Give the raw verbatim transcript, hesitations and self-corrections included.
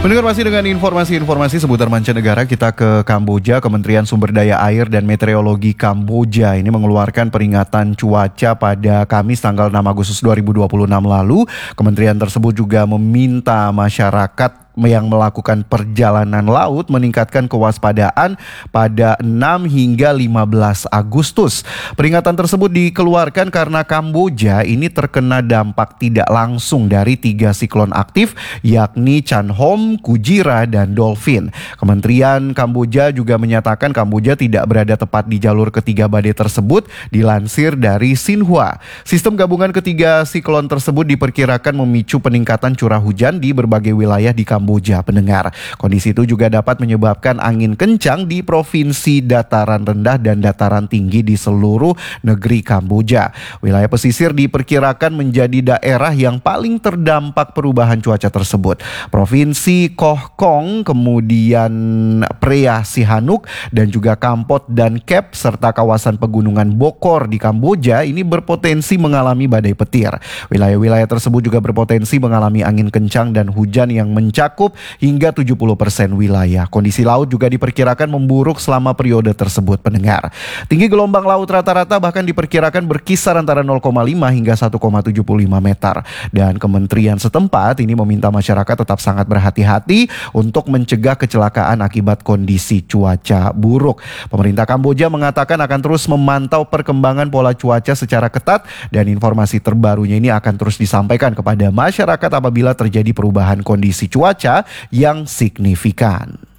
Mendengar masih dengan informasi-informasi seputar mancanegara, kita ke Kamboja. Kementerian Sumber Daya Air dan Meteorologi Kamboja ini mengeluarkan peringatan cuaca pada Kamis tanggal enam Agustus dua ribu dua puluh enam lalu. Kementerian tersebut juga meminta masyarakat yang melakukan perjalanan laut meningkatkan kewaspadaan pada enam hingga lima belas Agustus. Peringatan tersebut dikeluarkan karena Kamboja ini terkena dampak tidak langsung dari tiga siklon aktif, yakni Chanhom, Kujira, dan Dolphin. Kementerian Kamboja juga menyatakan Kamboja tidak berada tepat di jalur ketiga badai tersebut, dilansir dari Xinhua. Sistem gabungan ketiga siklon tersebut diperkirakan memicu peningkatan curah hujan di berbagai wilayah di Kamboja. Kamboja pendengar. Kondisi itu juga dapat menyebabkan angin kencang di provinsi dataran rendah dan dataran tinggi di seluruh negeri Kamboja. Wilayah pesisir diperkirakan menjadi daerah yang paling terdampak perubahan cuaca tersebut. Provinsi Koh Kong, kemudian Prea Sihanouk, dan juga Kampot dan Kep, serta kawasan pegunungan Bokor di Kamboja ini berpotensi mengalami badai petir. Wilayah-wilayah tersebut juga berpotensi mengalami angin kencang dan hujan yang mencakup hingga tujuh puluh persen wilayah. Kondisi laut juga diperkirakan memburuk selama periode tersebut pendengar. Tinggi gelombang laut rata-rata bahkan diperkirakan berkisar antara nol koma lima hingga satu koma tujuh lima meter. Dan kementerian setempat ini meminta masyarakat tetap sangat berhati-hati untuk mencegah kecelakaan akibat kondisi cuaca buruk. Pemerintah Kamboja mengatakan akan terus memantau perkembangan pola cuaca secara ketat dan informasi terbarunya ini akan terus disampaikan kepada masyarakat apabila terjadi perubahan kondisi cuaca yang signifikan.